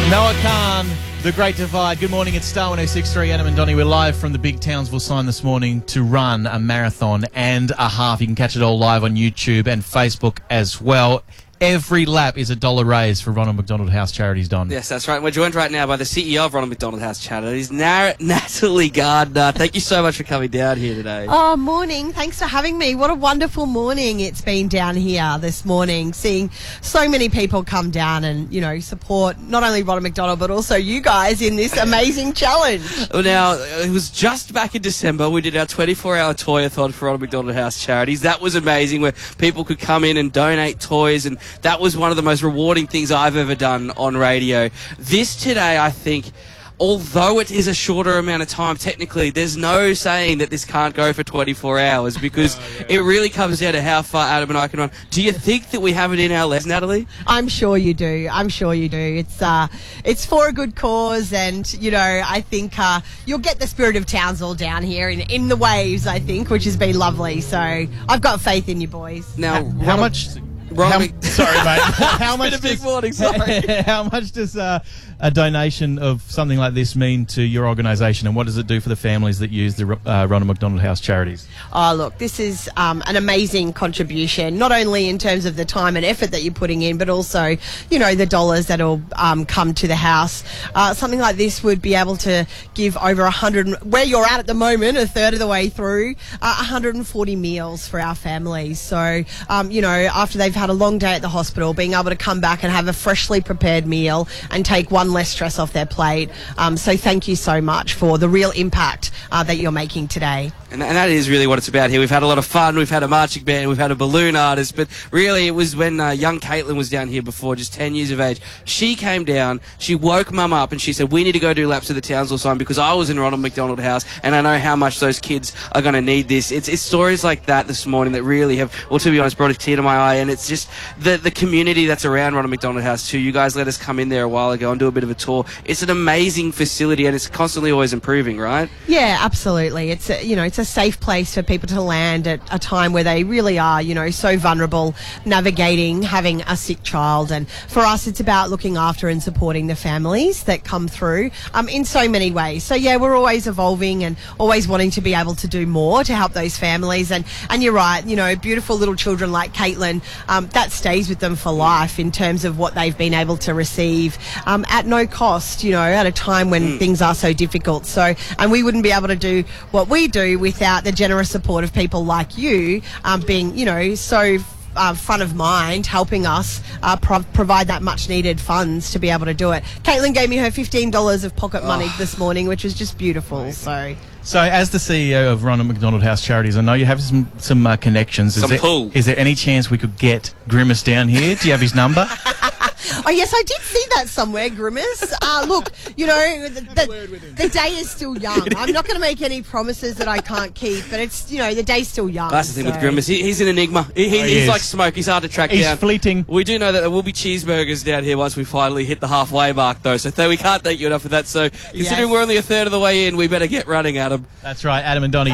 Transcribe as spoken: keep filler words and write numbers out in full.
Noah Khan, The Great Divide. Good morning, it's Star one oh six point three, Adam and Donnie. We're live from the Big Townsville sign this morning to run a marathon and a half. You can catch it all live on YouTube and Facebook as well. Every lap is a dollar raised for Ronald McDonald House Charities, Don. Yes, that's right. We're joined right now by the C E O of Ronald McDonald House Charities, Na- Natalie Gardner. Thank you so much for coming down here today. Oh, morning. Thanks for having me. What a wonderful morning it's been down here this morning, seeing so many people come down and, you know, support not only Ronald McDonald but also you guys in this amazing challenge. Well, now, it was just back in December. We did our twenty-four hour toy-a-thon for Ronald McDonald House Charities. That was amazing, where people could come in and donate toys, and that was one of the most rewarding things I've ever done on radio. This today, I think, although it is a shorter amount of time, technically, there's no saying that this can't go for twenty-four hours, because oh, yeah. it really comes down to how far Adam and I can run. Do you think that we have it in our legs, Natalie? I'm sure you do. I'm sure you do. It's uh, it's for a good cause, and, you know, I think uh, you'll get the spirit of Townsville down here in, in the waves, I think, which has been lovely. So I've got faith in you boys. Now, how, how much... How, sorry, mate. How much? It's been a big does, morning. Sorry. How much does uh, a donation of something like this mean to your organisation, and what does it do for the families that use the uh, Ronald McDonald House Charities? Oh, look, this is um, an amazing contribution, not only in terms of the time and effort that you're putting in, but also, you know, the dollars that'll um, come to the house. Uh, something like this would be able to give over a hundred, where you're at at the moment, a third of the way through, uh, one hundred forty meals for our families. So, um, you know, after they've had a long day at the hospital, being able to come back and have a freshly prepared meal and take one less stress off their plate. Um, so thank you so much for the real impact uh, that you're making today. And, and that is really what it's about here. We've had a lot of fun. We've had a marching band. We've had a balloon artist. But really, it was when uh, young Caitlin was down here before, just ten years of age. She came down. She woke Mum up and she said, we need to go do laps of the Townsville sign, because I was in Ronald McDonald House and I know how much those kids are going to need this. It's, it's stories like that this morning that really have, well, to be honest, brought a tear to my eye. And it's just the, the community that's around Ronald McDonald House too. You guys let us come in there a while ago and do a bit of a tour. It's an amazing facility, and it's constantly always improving, right? Yeah, absolutely. It's a, you know, it's a safe place for people to land at a time where they really are, you know, so vulnerable, navigating having a sick child. And for us, it's about looking after and supporting the families that come through um, in so many ways. So yeah, we're always evolving and always wanting to be able to do more to help those families. And and you're right, you know, beautiful little children like Caitlin, um, that stays with them for life in terms of what they've been able to receive um, at no cost, you know, at a time when mm. things are so difficult. So, and we wouldn't be able to do what we do without the generous support of people like you um, being, you know, so Uh, front of mind, helping us uh, pro- provide that much needed funds to be able to do it. Caitlin gave me her fifteen dollars of pocket money oh. this morning, which was just beautiful. Amazing. So So as the C E O of Ronald McDonald House Charities, I know you have some, some uh, connections. Is some there, pull. Is there any chance we could get Grimace down here? Do you have his number? Oh, yes, I did see that somewhere, Grimace. Uh, look, you know, the, the, the day is still young. I'm not going to make any promises that I can't keep, but it's, you know, the day's still young. That's the thing so. with Grimace. He, he's an enigma. He, he, oh, he he's is. like smoke. He's hard to track he's down. He's fleeting. We do know that there will be cheeseburgers down here once we finally hit the halfway mark, though. So th- we can't thank you enough for that. So considering yes. we're only a third of the way in, we better get running, Adam. That's right, Adam and Donnie.